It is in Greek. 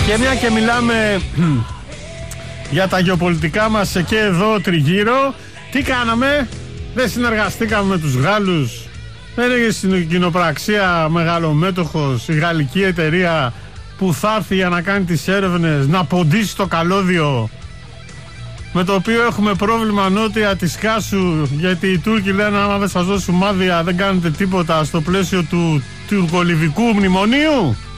Και μια και μιλάμε για τα γεωπολιτικά μας και εδώ τριγύρω, τι κάναμε? Δεν συνεργαστήκαμε με τους Γάλλους? Δεν έγινε στην κοινοπραξία μεγαλομέτωχος η γαλλική εταιρεία που θα έρθει για να κάνει τις έρευνες, να ποντίσει το καλώδιο, με το οποίο έχουμε πρόβλημα νότια της Κάσου, γιατί οι Τούρκοι λένε άμα δεν σας δώσουμε άδεια δεν κάνετε τίποτα στο πλαίσιο του τουρκολιβικού μνημονίου?